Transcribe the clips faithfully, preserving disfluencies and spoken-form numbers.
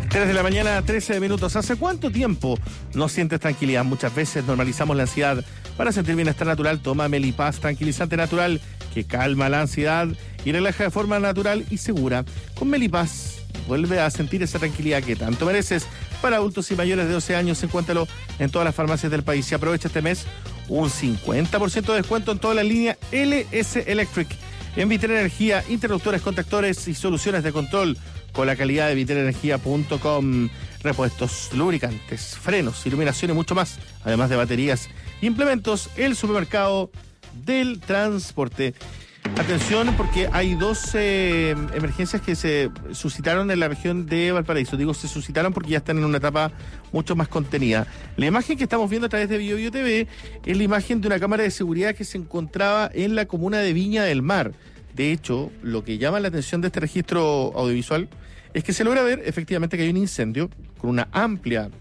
tres de la mañana, trece minutos. ¿Hace cuánto tiempo no sientes tranquilidad? Muchas veces normalizamos la ansiedad. Para sentir bienestar natural, toma Melipaz, tranquilizante natural que calma la ansiedad y relaja de forma natural y segura. Con Melipaz vuelve a sentir esa tranquilidad que tanto mereces. Para adultos y mayores de doce años, encuéntralo en todas las farmacias del país. Y aprovecha este mes un cincuenta por ciento de descuento en toda la línea L S Electric. En Vitel Energía, interruptores, contactores y soluciones de control con la calidad de vitel energía punto com. Repuestos, lubricantes, frenos, iluminación y mucho más. Además de baterías, implementos, el supermercado del transporte. Atención, porque hay dos eh, emergencias que se suscitaron en la región de Valparaíso. Digo, se suscitaron porque ya están en una etapa mucho más contenida. La imagen que estamos viendo a través de BioBio T V es la imagen de una cámara de seguridad que se encontraba en la comuna de Viña del Mar. De hecho, lo que llama la atención de este registro audiovisual es que se logra ver efectivamente que hay un incendio con una amplia,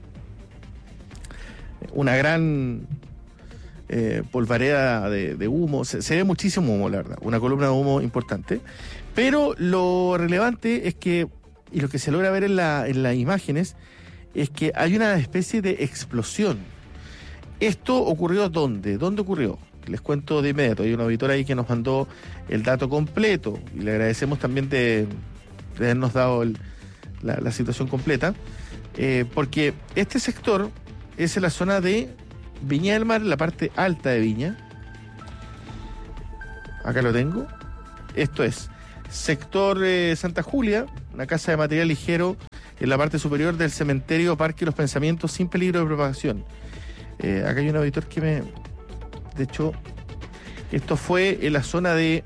una gran eh, polvareda de, de humo. Se, se ve muchísimo humo, la verdad, una columna de humo importante. Pero lo relevante es que, y lo que se logra ver en, la, en las imágenes, es que hay una especie de explosión. ¿Esto ocurrió dónde? ¿Dónde ocurrió? Les cuento de inmediato. Hay un auditor ahí que nos mandó el dato completo y le agradecemos también de, de habernos dado el, la, la situación completa, eh, porque este sector es en la zona de Viña del Mar, la parte alta de Viña. Acá lo tengo. Esto es sector eh, Santa Julia, una casa de material ligero en la parte superior del cementerio Parque Los Pensamientos sin peligro de propagación. Eh, acá hay un auditor que me... De hecho, esto fue en la zona de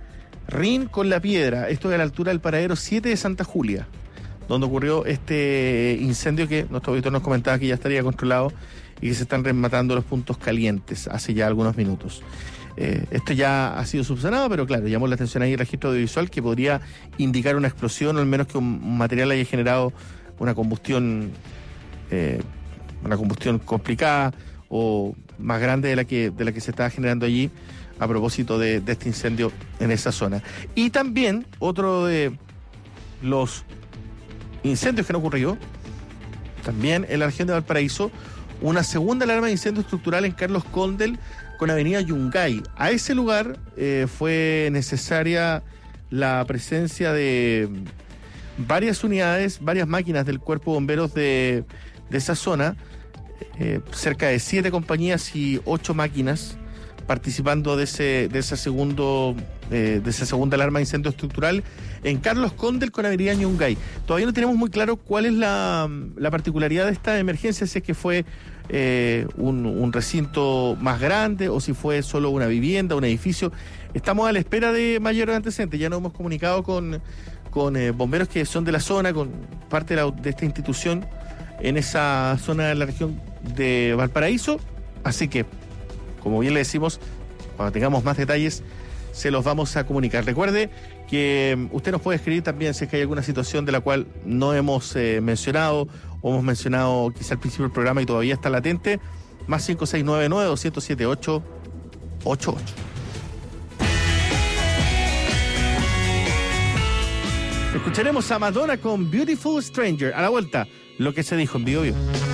Rin con la Piedra. Esto es a la altura del paradero siete de Santa Julia, donde ocurrió este incendio que nuestro auditor nos comentaba que ya estaría controlado y que se están rematando los puntos calientes hace ya algunos minutos. Eh, esto ya ha sido subsanado, pero claro, llamó la atención ahí el registro audiovisual que podría indicar una explosión o al menos que un material haya generado una combustión, eh, una combustión complicada o más grande de la que de la que se estaba generando allí a propósito de, de este incendio en esa zona. Y también otro de los incendios que no ocurrió, también en la región de Valparaíso, una segunda alarma de incendio estructural en Carlos Condel con avenida Yungay. A ese lugar eh, fue necesaria la presencia de varias unidades, varias máquinas del Cuerpo de Bomberos de, de esa zona. Eh, cerca de siete compañías y ocho máquinas participando de ese de ese segundo eh, de esa segunda alarma de incendio estructural en Carlos Condel con avenida Yungay. Todavía no tenemos muy claro cuál es la, la particularidad de esta emergencia, si es que fue eh, un, un recinto más grande o si fue solo una vivienda, un edificio. Estamos a la espera de mayores antecedentes. Ya nos hemos comunicado con, con eh, bomberos que son de la zona, con parte de, la, de esta institución en esa zona de la región de Valparaíso, así que, como bien le decimos, cuando tengamos más detalles, se los vamos a comunicar. Recuerde que usted nos puede escribir también si es que hay alguna situación de la cual no hemos eh, mencionado, o hemos mencionado quizá al principio del programa y todavía está latente, más cinco seis nueve nueve, dos cero siete, ocho ocho ocho. Escucharemos a Madonna con Beautiful Stranger. A la vuelta, lo que se dijo en BioBio.